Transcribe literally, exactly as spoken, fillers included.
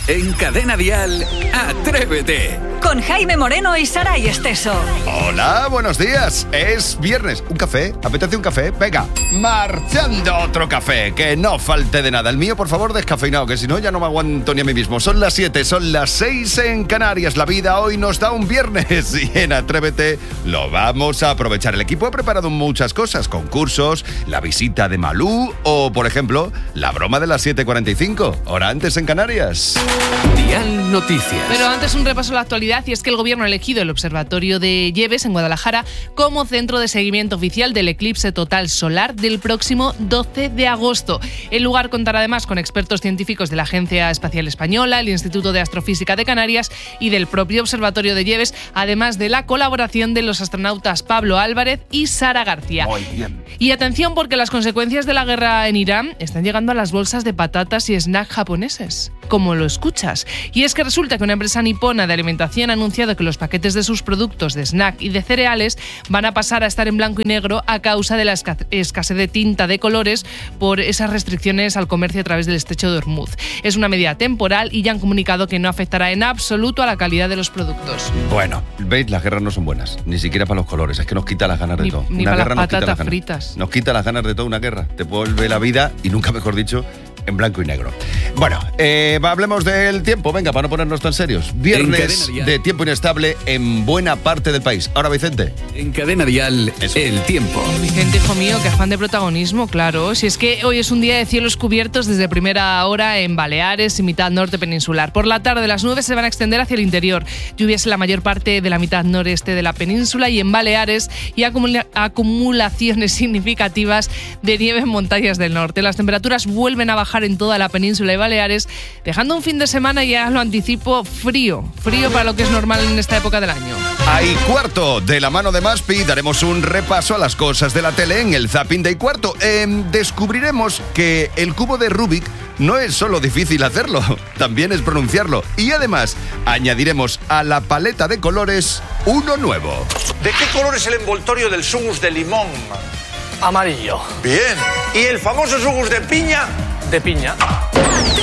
En Cadena Dial, Atrévete. Con Jaime Moreno y Saray Esteso. Hola, buenos días. Es viernes. ¿Un café? ¿Apetece un café? Venga, marchando otro café. Que no falte de nada. El mío, por favor, descafeinado, que si no ya no me aguanto ni a mí mismo. Son las siete, son las seis en Canarias. La vida hoy nos da un viernes y en Atrévete lo vamos a aprovechar. El equipo ha preparado muchas cosas. Concursos, la visita de Malú o, por ejemplo, la broma de las siete cuarenta y cinco. Hora antes en Canarias. Dial Noticias. Pero antes un repaso a la actualidad, y es que el gobierno ha elegido el Observatorio de Lleves en Guadalajara como centro de seguimiento oficial del eclipse total solar del próximo doce de agosto. El lugar contará además con expertos científicos de la Agencia Espacial Española, el Instituto de Astrofísica de Canarias y del propio Observatorio de Lleves, además de la colaboración de los astronautas Pablo Álvarez y Sara García. Muy bien. Y atención, porque las consecuencias de la guerra en Irán están llegando a las bolsas de patatas y snacks japoneses, como lo escuchas. Y es que resulta que una empresa nipona de alimentación ha anunciado que los paquetes de sus productos de snack y de cereales van a pasar a estar en blanco y negro a causa de la escasez de tinta de colores por esas restricciones al comercio a través del estrecho de Hormuz. Es una medida temporal y ya han comunicado que no afectará en absoluto a la calidad de los productos. Bueno, veis, las guerras no son buenas, ni siquiera para los colores, es que nos quita las ganas de Ni, todo. ni Una para guerra las nos quita patatas las ganas. fritas. Nos quita las ganas de toda una guerra, te vuelve la vida, y nunca mejor dicho, en blanco y negro. Bueno, eh, hablemos del tiempo, venga, para no ponernos tan serios. Viernes de tiempo inestable en buena parte del país. Ahora, Vicente. En Cadena Dial, Eso. el tiempo. Vicente, hijo mío, que afán de protagonismo, claro. Si es que hoy es un día de cielos cubiertos desde primera hora en Baleares y mitad norte peninsular. Por la tarde las nubes se van a extender hacia el interior. Lluvias en la mayor parte de la mitad noreste de la península y en Baleares, y acumula- acumulaciones significativas de nieve en montañas del norte. Las temperaturas vuelven a bajar en toda la península y Baleares, dejando un fin de semana, ya lo anticipo, frío. Frío para lo que es normal en esta época del año. Ahí cuarto, de la mano de Maspi, daremos un repaso a las cosas de la tele en el Zapping de cuarto. Eh, descubriremos que el cubo de Rubik no es solo difícil hacerlo, también es pronunciarlo. Y además, añadiremos a la paleta de colores uno nuevo. ¿De qué color es el envoltorio del sugus de limón? Amarillo. Bien. ¿Y el famoso sugus de piña? De piña.